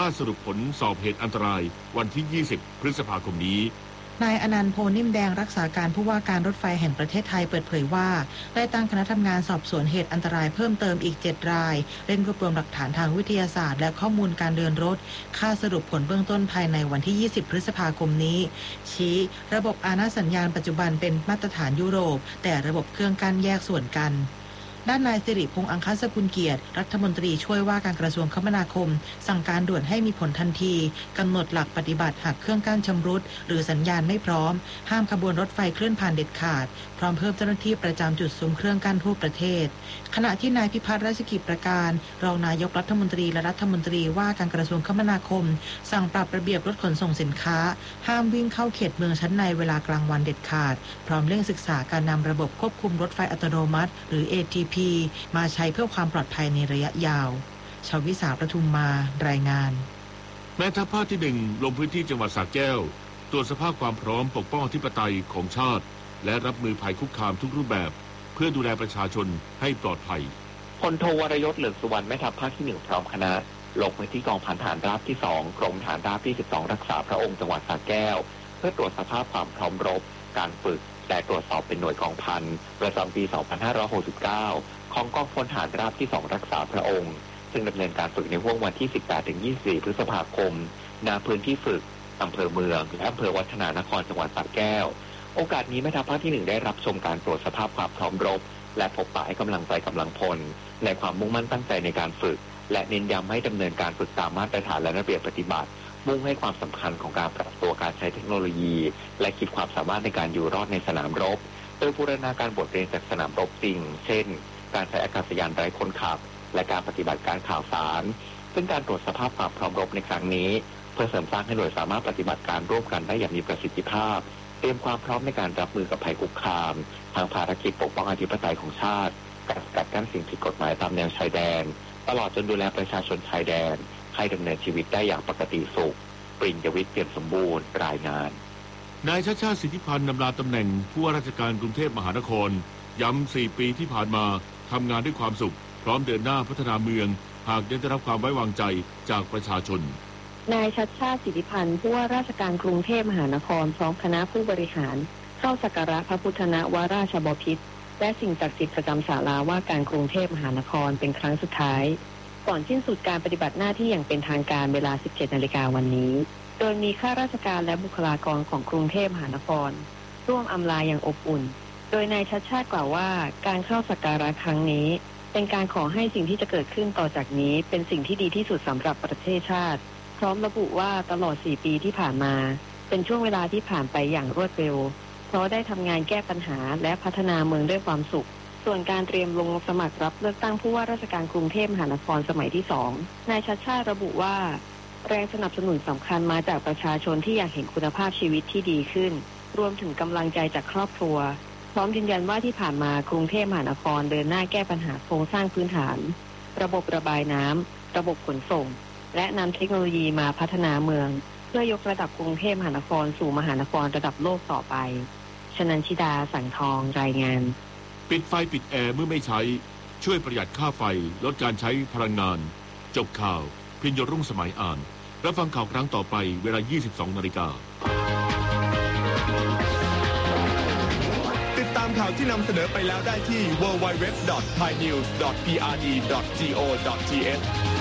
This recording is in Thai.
าสรุปผลสอบเหตุอันตรายวันที่ 20 พฤษภาคมนี้นายอนันต์โพนิ่มแดงรักษาการผู้ว่าการรถไฟแห่งประเทศไทยเปิดเผยว่าได้ตั้งคณะทำงานสอบสวนเหตุอันตรายเพิ่มเติมอีก7รายเร่งรวบรวมหลักฐานทางวิทยาศาสตร์และข้อมูลการเดินรถค่าสรุปผลเบื้องต้นภายในวันที่ 20 พฤษภาคมนี้ชี้ระบบอาณาสัญญาณปัจจุบันเป็นมาตรฐานยุโรปแต่ระบบเครื่องกั้นแยกส่วนกันด้านนายสิริพงษ์อังคสกุลเกียรติรัฐมนตรีช่วยว่าการกระทรวงคมนาคมสั่งการด่วนให้มีผลทันทีกำหนดหลักปฏิบัติหากเครื่องกั้นชำรุดหรือสัญญาณไม่พร้อมห้ามขบวนรถไฟเคลื่อนผ่านเด็ดขาดพร้อมเพิ่มเจ้าหน้าที่ประจำจุดซุ้มเครื่องกั้นทั่วประเทศขณะที่นายพิพัฒน์ราชกิจประการรองนายกรัฐมนตรีและรัฐมนตรีว่าการกระทรวงคมนาคมสั่งปรับระเบียบรถขนส่งสินค้าห้ามวิ่งเข้าเขตเมืองชั้นในเวลากลางวันเด็ดขาดพร้อมเร่งศึกษาการนำระบบควบคุมรถไฟอัตโนมัติหรือ ATP มาใช้เพื่อความปลอดภัยในระยะยาวชาววิสาประทุมมารายงานแม่ทัพภาคที่1ลงพื้นที่จังหวัดสระแก้วตรวจสภาพความพร้อมปกป้องอธิปไตยของชาติและรับมือภัยคุกคามทุกรูปแบบเพื่อดูแลประชาชนให้ปลอดภัยพลโทวรยศเหลืองสุวรรณแม่ทัพภาคที่1พร้อมคณะลงพื้นที่กองพันฐานราบที่2กรมฐานราบที่12รักษาพระองค์จังหวัดสระแก้วเพื่อตรวจสภาพความพร้อมรบการฝึกและตรวจสอบเป็นหน่วยกองพันประจำปี 2569 ของกองพลฐานราบที่2รักษาพระองค์ซึ่งดำเนินการฝึกในห่วงวันที่ 18-24 พฤษภาคมณพื้นที่ฝึกอำเภอเมืองและอำเภอวัฒนานครจังหวัดสระแก้วโอกาสนี้แม่ทัพภาคที่1ได้รับชมการตรวจสภาพความพร้อมรบและพบปะให้กำลังใจกำลังพลในความมุ่งมั่นตั้งใจในการฝึกและเน้นย้ำให้ดำเนินการฝึกตามมาตรฐานและระเบียบปฏิบัติมุ่งให้ความสำคัญของการปรับตัวการใช้เทคโนโลยีและขีดความสามารถในการอยู่รอดในสนามรบโดยบูรณาการบทเรียนจากสนามรบจริงเช่นการใช้อากาศยานไร้คนขับและการปฏิบัติการข่าวสารซึ่งการตรวจสภาพความพร้อมรบในครั้งนี้เพื่อเสริมสร้างให้หน่วยสามารถปฏิบัติการร่วมกันได้อย่างมีประสิทธิภาพเตรียมความพร้อมในการรับมือกับภัยคุกคามทางภารกิจปกป้องอธิปไตยของชาติการสกัดกั้นสิ่งผิดกฎหมายตามแนวชายแดนตลอดจนดูแลประชาชนชายแดนให้ดำเนินชีวิตได้อย่างปกติสุขปริญญวิทย์เปี่ยมสมบูรณ์รายงานนายชาติชาติสิทธิพันธ์ดำรงตำแหน่งผู้ว่าราชการกรุงเทพมหานครย้ำ4 ปีที่ผ่านมาทำงานด้วยความสุขพร้อมเดินหน้าพัฒนาเมืองหากได้รับความไว้วางใจจากประชาชนนายชัชชาติสิทธิพันธ์ผู้ว่าราชการกรุงเทพมหานครพร้อมคณะผู้บริหารเข้าสักการะพระพุทธนวราชบพิตรและสิ่งศักดิ์สิทธิ์ประจำศาลาว่าการกรุงเทพมหานครเป็นครั้งสุดท้ายก่อนสิ้นสุดการปฏิบัติหน้าที่อย่างเป็นทางการเวลา 17 นาฬิกาวันนี้โดยมีข้าราชการและบุคลากรของกรุงเทพมหานครร่วมอำลาอย่างอบอุ่นโดยนายชัชชาติกล่าวว่าการเข้าสักการะครั้งนี้เป็นการขอให้สิ่งที่จะเกิดขึ้นต่อจากนี้เป็นสิ่งที่ดีที่สุดสำหรับประเทศชาติพร้อมระบุว่าตลอด4 ปีที่ผ่านมาเป็นช่วงเวลาที่ผ่านไปอย่างรวดเร็วเพราะได้ทำงานแก้ปัญหาและพัฒนาเมืองด้วยความสุขส่วนการเตรียมลงสมัครรับเลือกตั้งผู้ว่าราชการกรุงเทพมหานครสมัยที่2นายชัชชาติระบุว่าแรงสนับสนุนสำคัญมาจากประชาชนที่อยากเห็นคุณภาพชีวิตที่ดีขึ้นรวมถึงกำลังใจจากครอบครัวพร้อมยืนยันว่าที่ผ่านมากรุงเทพมหานครเดินหน้าแก้ปัญหาโครงสร้างพื้นฐานระบบระบายน้ำระบบขนส่งและนำเทคโนโลยีมาพัฒนาเมืองเพื่อยกระดับกรุงเทพมหานครสู่มหานครระดับโลกต่อไปชนันชิดาสังทองรายงานปิดไฟปิดแอร์เมื่อไม่ใช้ช่วยประหยัดค่าไฟลดการใช้พลังงานจบข่าวพิญญรุ่งสมัยอ่านรับฟังข่าวครั้งต่อไปเวลา 22 นาฬิกาติดตามข่าวที่นำเสนอไปแล้วได้ที่ www.thainews.prd.go.th